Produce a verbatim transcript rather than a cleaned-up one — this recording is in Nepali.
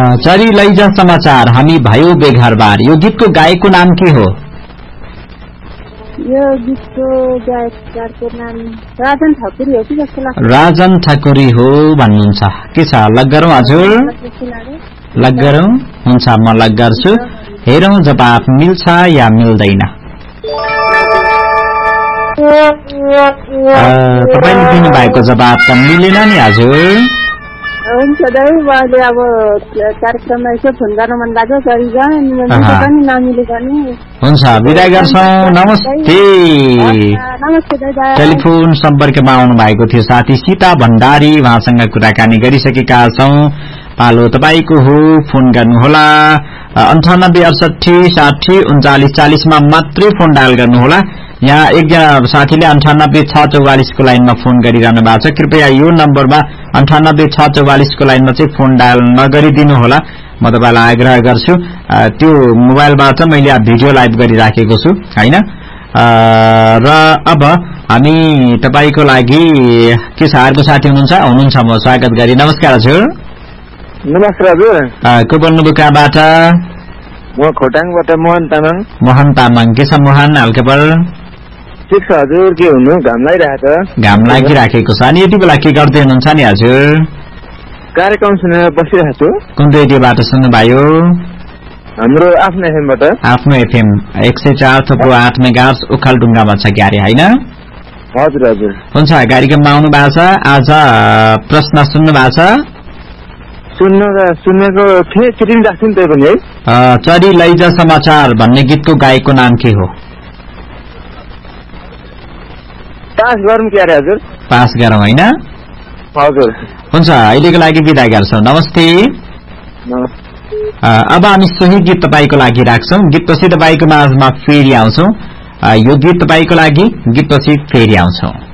चरी लैजा समाचार हामी भयो बेघरबार यो गीतको गायकको नाम के हो? यो गीतको गायकको नाम राजन ठकुरी हो कि जस्तो लाग्छ। राजन ठकुरी हो भन्नुहुन्छ। के छ लग गरौँ हजुर? लग गरौँ? हुन्छ म लग गर्छु। हेरौँ जवाफ मिल्छ या मिल्दैन। तपाईले दिनु भएको जवाब त मिलेन नि हजुर। हुन्छ दाइ मैले अब कार्यक्रममा यसो फोन गर्न मन लाग्यो गरिजान पनि नमिलेको नि। हुन्छ बिदा गर्छौँ। नमस्ते। नमस्ते दाइ। टेलिफोन सम्पर्कमा आउनु भएको थियो साथी सीता भण्डारी, उहाँसँग कुराकानी गरिसकेका छौं। पालो तपाईको हो, फोन गर्नुहोला अन्ठानब्बे अडसठी साठी उन्चालिस चालिसमा मात्रै फोन डायल गर्नुहोला। यहाँ एकजना साथीले अन्ठानब्बे छ चौवालिसको लाइनमा फोन गरिरहनु भएको छ। कृपया यो नम्बरमा अन्ठानब्बे छ चौवालिसको लाइनमा चाहिँ फोन डायल नगरिदिनु होला, म तपाईलाई आग्रह गर्छु। त्यो मोबाइलबाट मैले भिडियो लाइभ गरिराखेको छु हैन। र अब हामी तपाईको लागि के सारको साथी हुनुहुन्छ हुनुहुन्छ म स्वागत गरी। नमस्कार हजुर। नमस्कार हजुर। को बोल्नुभयो कहाँबाट? म खोटाङबाट मोहन तामाङ। मोहन तामाङ। के छ मोहन हालखबर? ठिक छ हजुर। के हुनु घाम लागिरहेको छ। घाम लागिराखेको छ। अनि यति बेला के गर्दै हुनुहुन्छ नि हजुर? कार्यक्रम सुनेर बसिरहेको छु। कुन रेडियोबाट सुन्नुभयो? हाम्रो आफ्नो एफएमबाट। आफ्नो एफएम एक सय चार थुप्रो आठ मेगाहर्ज ओखलढुङ्गामा छ ग्यारे हैन? हजुर हजुर। हुन्छ कार्यक्रममा आउनु भएको छ। आज प्रश्न सुन्नु भएको छ? सुन्न सुनेको थिएँ, चिटिङ राख्छु नि त्यही पनि है। चरी लैजा समाचार भन्ने गीतको गायकको नाम के हो? पास गरौँ के अरे हजुर? पास गरौँ हैन? हजुर। हुन्छ अहिलेको लागि बिदा गर्छौँ। नमस्ते। अब हामी सोही गीत तपाईको लागि राख्छौँ। गीतपछि तपाईको माझमा फेरि आउँछौँ। यो गीत तपाईको लागि, गीतपछि फेरि आउँछौँ।